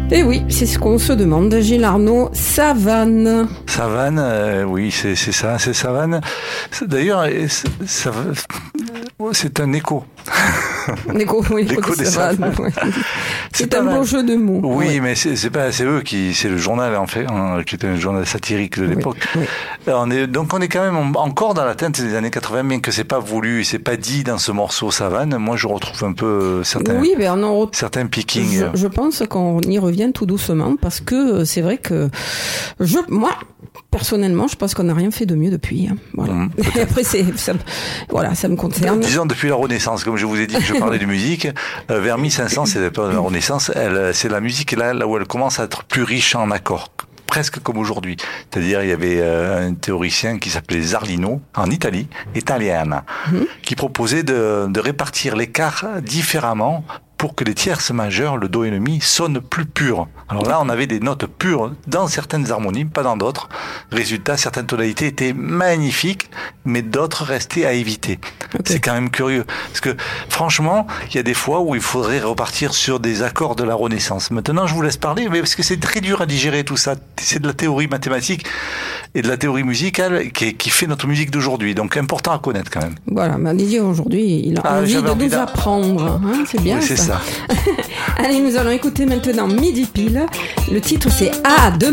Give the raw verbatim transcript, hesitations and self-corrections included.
Et oui, c'est ce qu'on se demande. Gilles Arnaud, Savane. Savane, euh, oui, c'est, c'est ça, c'est Savane. C'est, d'ailleurs, c'est, ça, c'est un écho. Un écho, oui, L'écho des Savane. Savanes. Ouais. C'est, c'est un beau jeu de mots. Oui, ouais. mais c'est, c'est pas, c'est eux qui, c'est le journal en fait, hein, qui était un journal satirique de l'époque. Oui, oui. On est, donc on est quand même encore dans la teinte des années quatre-vingts, bien que c'est pas voulu, c'est pas dit dans ce morceau Savane. Moi, je retrouve un peu certains, oui, ben on en re... certains pickings. Je, je pense qu'on y revient tout doucement parce que c'est vrai que je, moi, personnellement, je pense qu'on n'a rien fait de mieux depuis. Hein. Voilà. Mmh, et après, c'est, ça, voilà, ça me concerne. Disons depuis la Renaissance, comme je vous ai dit, que je parlais de musique. Euh, vers mille cinq cents, c'est la période de la Renaissance. Elle, c'est la musique là, là où elle commence à être plus riche en accords. Presque comme aujourd'hui. C'est-à-dire, il y avait euh, un théoricien qui s'appelait Zarlino, en Italie, Italiana, mmh. qui proposait de, de répartir l'écart différemment pour que les tierces majeures, le do et le mi, sonnent plus purs. Alors là, on avait des notes pures dans certaines harmonies, pas dans d'autres. Résultat, certaines tonalités étaient magnifiques, mais d'autres restaient à éviter. Okay. C'est quand même curieux. Parce que, franchement, il y a des fois où il faudrait repartir sur des accords de la Renaissance. Maintenant, je vous laisse parler, mais parce que c'est très dur à digérer tout ça. C'est de la théorie mathématique et de la théorie musicale qui, qui fait notre musique d'aujourd'hui. Donc, important à connaître quand même. Voilà, mais Didier, aujourd'hui, il a ah, envie de envie nous apprendre. Hein, c'est bien oui, c'est ça. ça. Allez, nous allons écouter maintenant Midi Pile. Le titre, c'est A de